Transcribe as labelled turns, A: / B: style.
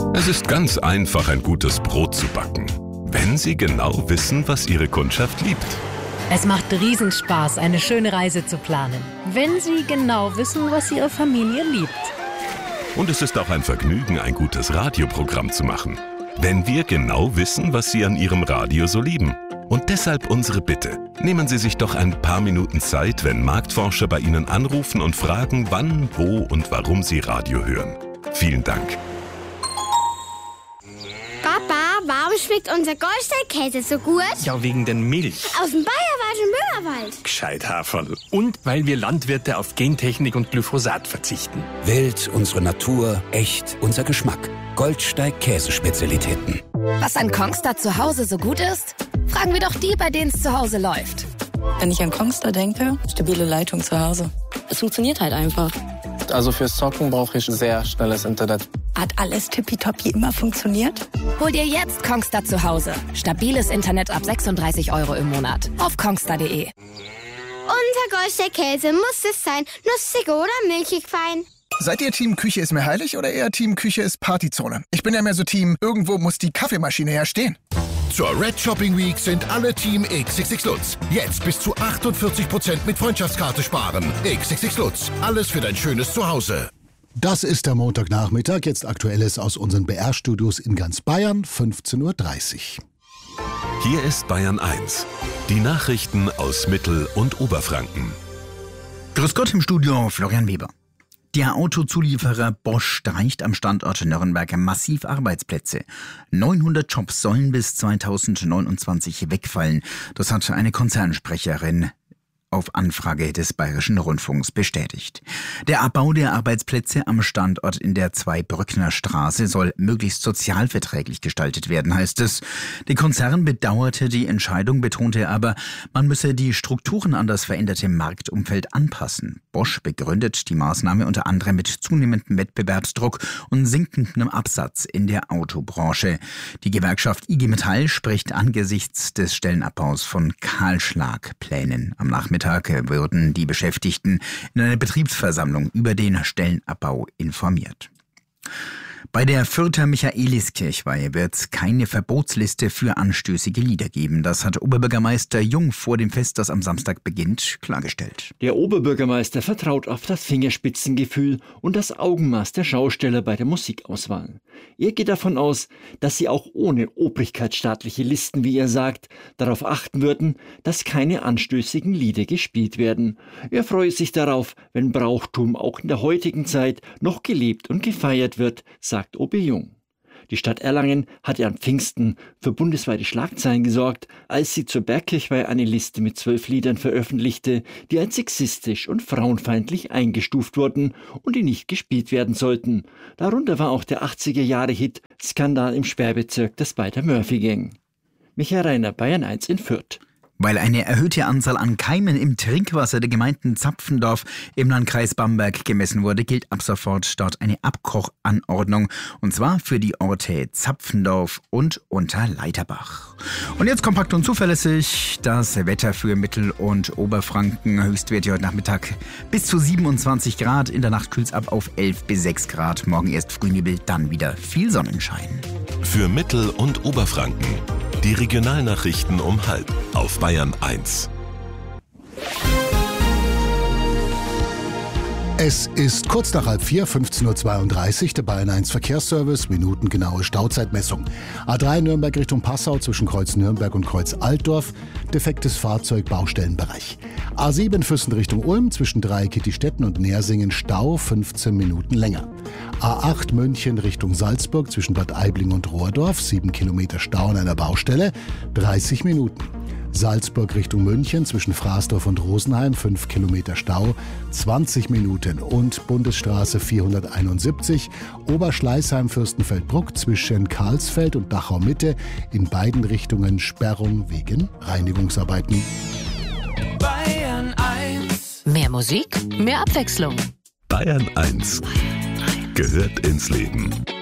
A: Es ist ganz einfach, ein gutes Brot zu backen, wenn Sie genau wissen, was Ihre Kundschaft liebt.
B: Es macht Riesenspaß, eine schöne Reise zu planen, wenn Sie genau wissen, was Ihre Familie liebt.
A: Und es ist auch ein Vergnügen, ein gutes Radioprogramm zu machen, wenn wir genau wissen, was Sie an Ihrem Radio so lieben. Und deshalb unsere Bitte. Nehmen Sie sich doch ein paar Minuten Zeit, wenn Marktforscher bei Ihnen anrufen und fragen, wann, wo und warum Sie Radio hören. Vielen Dank.
C: Papa, warum schmeckt unser Goldstein-Käse so gut?
D: Ja, wegen den Milch.
C: Aus dem Bayerischen Müllerwald.
D: Gescheit, Haferl. Und weil wir Landwirte auf Gentechnik und Glyphosat verzichten.
E: Wild, unsere Natur, echt, unser Geschmack. Goldsteig-Käsespezialitäten.
F: Was an Kongstar zu Hause so gut ist? Fragen wir doch die, bei denen es zu Hause läuft.
G: Wenn ich an Kongstar denke, stabile Leitung zu Hause. Es funktioniert halt einfach.
H: Also fürs Zocken brauche ich sehr schnelles Internet.
G: Hat alles tippitoppi immer funktioniert?
F: Hol dir jetzt Kongstar zu Hause. Stabiles Internet ab 36 € im Monat. Auf kongstar.de.
C: Unser Goldstein-Käse muss es sein. Nussig oder milchig fein.
I: Seid ihr Team Küche ist mir heilig oder eher Team Küche ist Partyzone? Ich bin ja mehr so Team, irgendwo muss die Kaffeemaschine ja stehen.
J: Zur Red Shopping Week sind alle Team XXX Lutz. Jetzt bis zu 48% mit Freundschaftskarte sparen. XXX Lutz. Alles für dein schönes Zuhause.
K: Das ist der Montagnachmittag. Jetzt Aktuelles aus unseren BR-Studios in ganz Bayern, 15:30 Uhr.
A: Hier ist Bayern 1. Die Nachrichten aus Mittel- und Oberfranken.
L: Grüß Gott im Studio, Florian Weber. Der Autozulieferer Bosch streicht am Standort Nürnberg massiv Arbeitsplätze. 900 Jobs sollen bis 2029 wegfallen. Das hat eine Konzernsprecherin auf Anfrage des Bayerischen Rundfunks bestätigt. Der Abbau der Arbeitsplätze am Standort in der Zweibrückner Straße soll möglichst sozialverträglich gestaltet werden, heißt es. Der Konzern bedauerte die Entscheidung, betonte aber, man müsse die Strukturen an das veränderte Marktumfeld anpassen. Bosch begründet die Maßnahme unter anderem mit zunehmendem Wettbewerbsdruck und sinkendem Absatz in der Autobranche. Die Gewerkschaft IG Metall spricht angesichts des Stellenabbaus von Kahlschlagplänen. Am Nachmittag wurden die Beschäftigten in einer Betriebsversammlung über den Stellenabbau informiert. Bei der Fürther Michaeliskirchweihe wird es keine Verbotsliste für anstößige Lieder geben. Das hat Oberbürgermeister Jung vor dem Fest, das am Samstag beginnt, klargestellt.
M: Der Oberbürgermeister vertraut auf das Fingerspitzengefühl und das Augenmaß der Schausteller bei der Musikauswahl. Er geht davon aus, dass sie auch ohne obrigkeitsstaatliche Listen, wie er sagt, darauf achten würden, dass keine anstößigen Lieder gespielt werden. Er freue sich darauf, wenn Brauchtum auch in der heutigen Zeit noch gelebt und gefeiert wird, sagt OB Jung. Die Stadt Erlangen hatte an Pfingsten für bundesweite Schlagzeilen gesorgt, als sie zur Bergkirchweih eine Liste mit 12 Liedern veröffentlichte, die als sexistisch und frauenfeindlich eingestuft wurden und die nicht gespielt werden sollten. Darunter war auch der 80er-Jahre-Hit Skandal im Sperrbezirk der Spider-Murphy-Gang. Michael Reiner, Bayern 1 in Fürth.
L: Weil eine erhöhte Anzahl an Keimen im Trinkwasser der Gemeinden Zapfendorf im Landkreis Bamberg gemessen wurde, gilt ab sofort dort eine Abkochanordnung. Und zwar für die Orte Zapfendorf und Unterleiterbach. Und jetzt kompakt und zuverlässig das Wetter für Mittel- und Oberfranken. Höchstwerte heute Nachmittag bis zu 27 Grad. In der Nacht kühlt's ab auf 11 bis 6 Grad. Morgen erst Frühnebel, dann wieder viel Sonnenschein.
A: Für Mittel- und Oberfranken. Die Regionalnachrichten um 12:30 auf Bayern 1.
K: Es ist kurz nach 3:30, 15:32 Uhr, der Bayern 1 Verkehrsservice, minutengenaue Stauzeitmessung. A3 Nürnberg Richtung Passau zwischen Kreuz Nürnberg und Kreuz Altdorf, defektes Fahrzeug, Baustellenbereich. A7 Füssen Richtung Ulm zwischen Dreieck-Kittistetten und Nersingen Stau, 15 Minuten länger. A8 München Richtung Salzburg zwischen Bad Aibling und Rohrdorf, 7 Kilometer Stau an einer Baustelle, 30 Minuten. Salzburg Richtung München zwischen Fraßdorf und Rosenheim, 5 Kilometer Stau, 20 Minuten. Und Bundesstraße 471, Oberschleißheim-Fürstenfeldbruck zwischen Karlsfeld und Dachau-Mitte, in beiden Richtungen Sperrung wegen Reinigungsarbeiten.
B: Bayern 1. Mehr Musik, mehr Abwechslung.
A: Bayern 1 gehört ins Leben.